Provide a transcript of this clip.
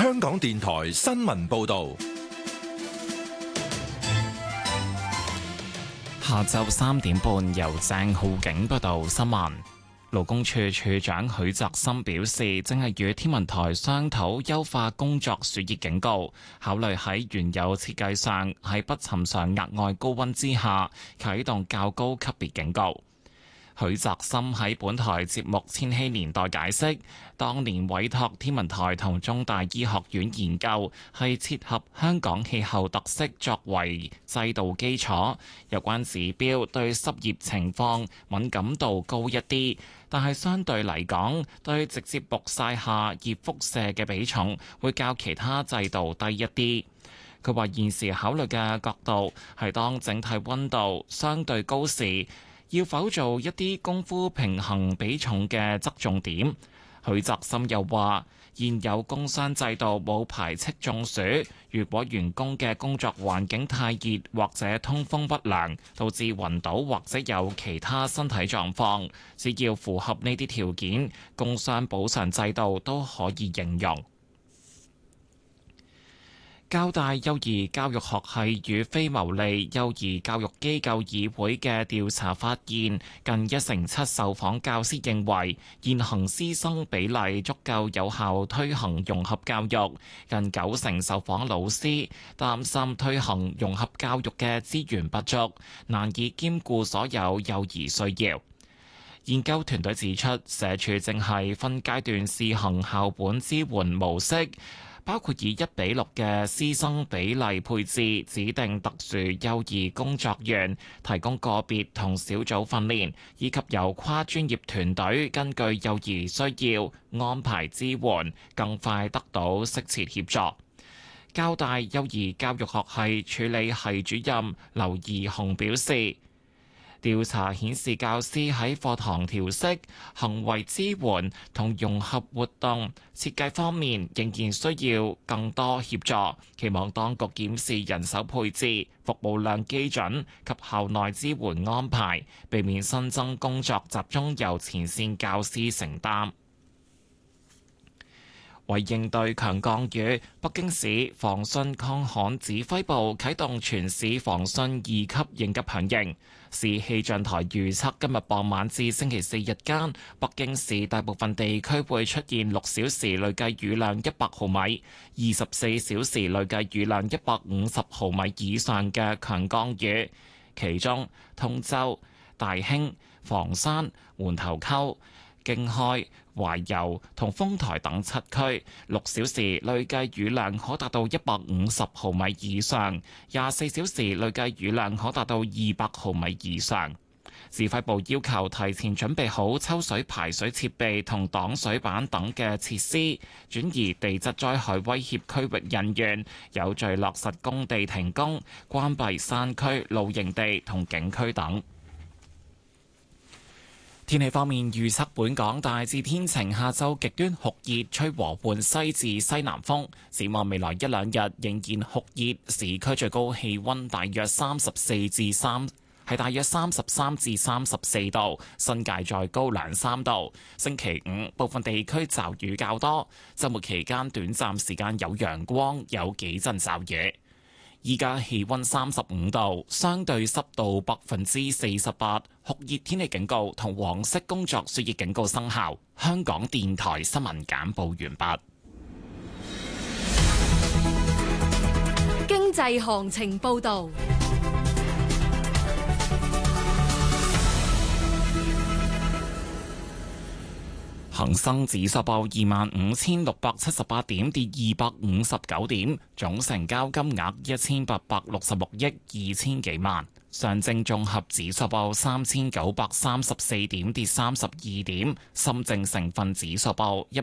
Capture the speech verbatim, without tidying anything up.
香港電台新聞報道。 下晝三點半，由鄭浩景報道新聞。勞工處處長許澤森表示，正係與天文台商討優化工作暑熱警告，考慮喺原有設計上喺不尋常額外高溫之下啟動較高級別警告。許澤森喺本台節目《千禧年代》解釋，當年委託天文台同中大醫學院研究，係切合香港氣候特色作為制度基礎。有關指標對濕熱情況敏感度高一啲，但係相對嚟講，對直接曝曬下熱輻射嘅比重會較其他制度低一啲。佢話現時考慮嘅角度係當整體溫度相對高時，要否做一啲功夫平衡比重嘅側重點。許澤森又話，現有工傷制度冇排斥中暑，如果員工嘅工作環境太熱或者通風不良，導致暈倒或者有其他身體狀況，只要符合呢啲條件，工傷補償制度都可以應用。教大幼兒教育學系與非牟利幼兒教育機構議會嘅調查發現，近一成七受訪教師認為現行師生比例足夠有效推行融合教育，近九成受訪老師擔心推行融合教育嘅資源不足，難以兼顧所有幼兒需要。研究團隊指出，社署正係分階段試行校本支援模式，包括以一比六嘅師生比例配置指定特殊幼兒工作員，提供個別同小組訓練，以及由跨專業團隊根據幼兒需要安排支援，更快得到適切協助。教大幼兒教育學系處理系主任劉怡雄表示，調查顯示，教師喺課堂調適、行為支援同融合活動設計方面仍然需要更多協助，期望當局檢視人手配置、服務量基準及校內支援安排，避免新增工作集中由前線教師承擔。為應對強降雨，北京市防汛抗旱指揮部啟動全市防汛二級應急響應。市氣象台預測今日傍晚至星期四日間，北京市大部分地區會出現六小時累計雨量一百毫米、二十四小時累計雨量一百五十毫米以上嘅強降雨，其中通州、大興、房山、門頭溝、經開、懷柔同豐台等七區六小時累計雨量可達到一百五十毫米以上，廿四小時累計雨量可達到二百毫米以上。指揮部要求提前準備好抽水排水設備同擋水板等嘅設施，轉移地質災害威脅區域人員，有序落實工地停工、關閉山區露營地同景區等。天氣方面預測，本港大致天晴，下晝極端酷熱，吹和緩西至西南風。展望未來一兩日仍然酷熱，市區最高氣溫大約三十四至三，係大約三十三至三十四度，新界再高兩三度。星期五部分地區驟雨較多，週末期間短暫時間有陽光，有幾陣驟雨。依家氣溫三十五度，相對濕度百分之四十八，酷熱天氣警告同黃色工作暑熱警告生效。香港電台新聞簡報完畢。 經濟行情報道。 恒生指數報二萬五千六百七十八點，跌二百五十九點，總成交金額一千八百六十六億二千幾萬。上證綜合指數報三千九百三十四點，跌三十二點。深證成分指數報一